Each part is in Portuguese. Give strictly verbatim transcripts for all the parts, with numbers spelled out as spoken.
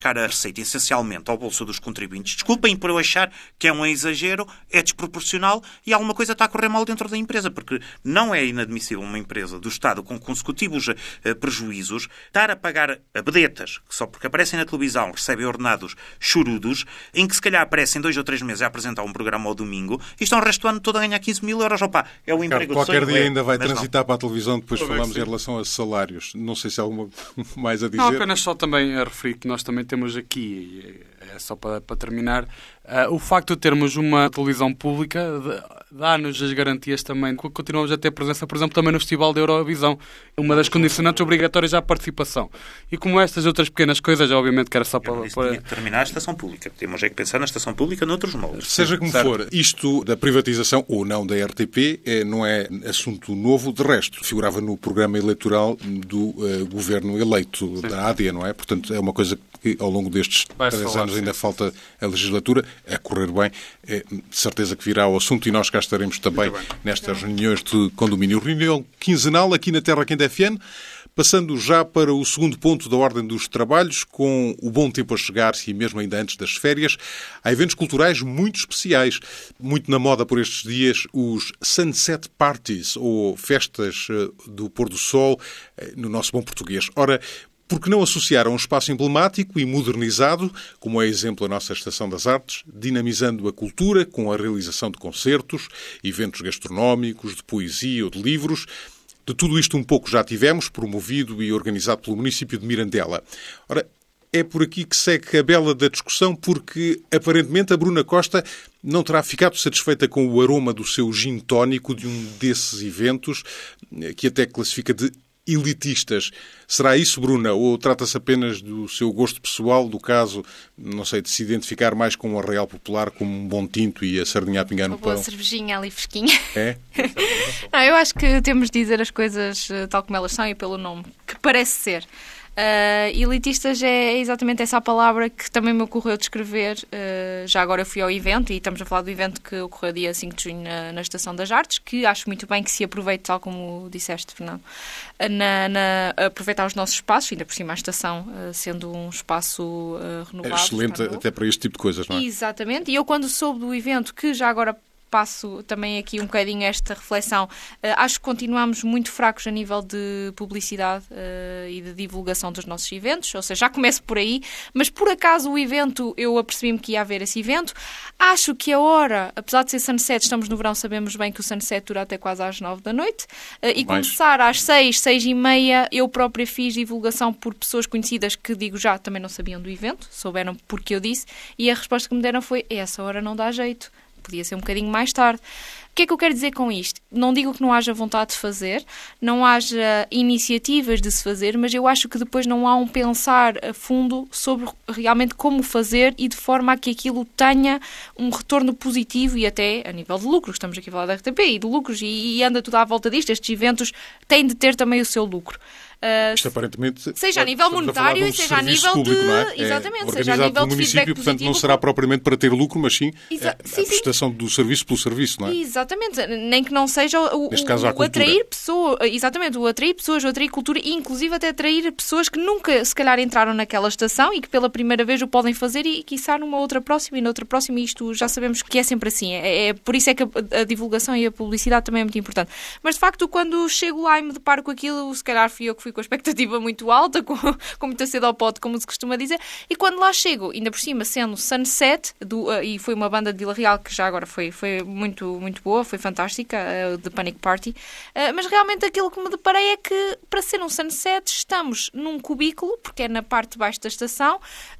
a receita essencialmente ao bolso dos contribuintes. Desculpem por eu achar que é um exagero, é desproporcional e alguma coisa está a correr mal dentro da empresa, porque não é inadmissível uma empresa do Estado com consecutivos uh, prejuízos estar a pagar a vedetas, que só porque aparecem na televisão recebem ordenados chorudos, em que se calhar aparecem dois ou três meses a apresentar um programa ao domingo e estão o resto do ano todo a ganhar quinze mil euros. Opa, é o emprego Qualquer de sonho, dia é, ainda vai transitar não. para a televisão, depois Talvez falamos sim. em relação a salários. Não sei se há alguma mais a dizer. Não, apenas só também a referir que nós também temos aqui, é só para, para terminar, uh, o facto de termos uma televisão pública dá-nos as garantias também. Continuamos a ter presença, por exemplo, também no Festival da Eurovisão, uma das condicionantes obrigatórias à participação. E como estas outras pequenas coisas, obviamente que era só para... para... terminar a estação pública. Temos é que pensar na estação pública noutros moldes. Seja como certo. for, isto da privatização ou não da R T P é, não é assunto novo. De resto, figurava no programa eleitoral do uh, governo eleito Sim. da A D, não é? Portanto, é uma coisa que ao longo destes Vai três falar, anos sim. ainda falta a legislatura a correr bem. É de certeza que virá ao assunto e nós cá estaremos também nestas reuniões de condomínio. Reunião quinzenal aqui na Terra Quente F M. Passando já para o segundo ponto da ordem dos trabalhos, com o bom tempo a chegar-se e mesmo ainda antes das férias, há eventos culturais muito especiais. Muito na moda por estes dias, os Sunset Parties, ou festas do pôr do sol, no nosso bom português. Ora, por que não associar a um espaço emblemático e modernizado, como é exemplo a nossa Estação das Artes, dinamizando a cultura com a realização de concertos, eventos gastronómicos, de poesia ou de livros. De tudo isto um pouco já tivemos, promovido e organizado pelo município de Mirandela. Ora, é por aqui que segue a bela da discussão, porque aparentemente a Bruna Costa não terá ficado satisfeita com o aroma do seu gin tónico de um desses eventos, que até classifica de elitistas. Será isso, Bruna? Ou trata-se apenas do seu gosto pessoal, do caso, não sei, de se identificar mais com o Arraial Popular como um bom tinto e a sardinha a pingar no Uma boa pão? cervejinha ali fresquinha. É? Não, eu acho que temos de dizer as coisas tal como elas são e pelo nome, que parece ser. Uh, elitistas é exatamente essa a palavra que também me ocorreu descrever. Uh, já agora eu fui ao evento, e estamos a falar do evento que ocorreu dia cinco de junho na, na Estação das Artes, que acho muito bem que se aproveite, tal como disseste, Fernando, na, na, aproveitar os nossos espaços, ainda por cima a estação uh, sendo um espaço uh, renovado. É excelente até para este tipo de coisas, não é? Exatamente, e eu quando soube do evento, que já agora passo também aqui um bocadinho esta reflexão. Uh, acho que continuamos muito fracos a nível de publicidade uh, e de divulgação dos nossos eventos, ou seja, já começo por aí, mas por acaso o evento, eu apercebi-me que ia haver esse evento. Acho que a hora, apesar de ser sunset, estamos no verão, sabemos bem que o sunset dura até quase às nove da noite, uh, e Mais. começar às seis, seis e meia, eu própria fiz divulgação por pessoas conhecidas que, digo já, também não sabiam do evento, souberam porque eu disse, e a resposta que me deram foi, essa hora não dá jeito. Podia ser um bocadinho mais tarde. O que é que eu quero dizer com isto? Não digo que não haja vontade de fazer, não haja iniciativas de se fazer, mas eu acho que depois não há um pensar a fundo sobre realmente como fazer e de forma a que aquilo tenha um retorno positivo e até a nível de lucros. Estamos aqui a falar da R T P e de lucros e, e anda tudo à volta disto. Estes eventos têm de ter também o seu lucro. Uh, Isto aparentemente seja a nível monetário e seja a nível público, de... não é? Exatamente, é seja a nível pelo de município, feedback portanto não positivo. será propriamente para ter lucro, mas sim, Exa- a, sim, a sim. prestação do serviço pelo serviço, não é? Exatamente, nem que não seja o, Neste o, caso, a o cultura. atrair pessoas, exatamente, o atrair pessoas, o atrair cultura e inclusive até atrair pessoas que nunca se calhar entraram naquela estação e que pela primeira vez o podem fazer e quiçá numa outra próxima e noutra próxima, e isto já sabemos que é sempre assim, é, é por isso é que a, a divulgação e a publicidade também é muito importante. Mas de facto quando chego lá e me deparo com aquilo, se calhar fui eu que fui com a expectativa muito alta, com, com muita sede ao pote, como se costuma dizer, e quando lá chego, ainda por cima sendo Sunset, do, uh, e foi uma banda de Vila Real que já agora foi, foi muito, muito boa, foi fantástica, uh, de Panic Party, uh, mas realmente aquilo que me deparei é que para ser um Sunset estamos num cubículo, porque é na parte de baixo da estação,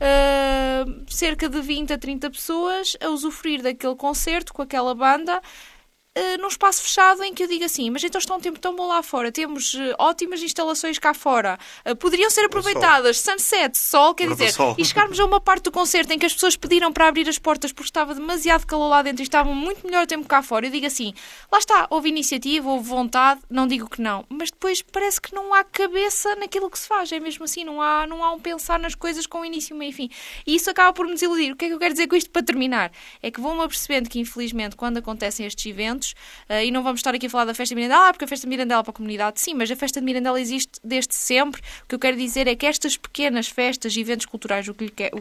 uh, cerca de vinte a trinta pessoas a usufruir daquele concerto com aquela banda, Uh, num espaço fechado em que eu digo assim, mas então está um tempo tão bom lá fora, temos uh, ótimas instalações cá fora, uh, poderiam ser aproveitadas, sunset, sol, quer dizer, sol. e chegarmos a uma parte do concerto em que as pessoas pediram para abrir as portas porque estava demasiado calor lá dentro e estavam muito melhor tempo cá fora, eu digo assim, lá está, houve iniciativa, houve vontade, não digo que não, mas depois parece que não há cabeça naquilo que se faz, é mesmo assim, não há, não há um pensar nas coisas com início, meio e fim, e isso acaba por me desiludir. O que é que eu quero dizer com isto para terminar? É que vou-me apercebendo que infelizmente quando acontecem estes eventos eventos, uh, e não vamos estar aqui a falar da Festa de Mirandela, ah, porque a Festa de Mirandela é para a comunidade. Sim, mas a Festa de Mirandela existe desde sempre. O que eu quero dizer é que estas pequenas festas e eventos culturais, o que, lhe quer, o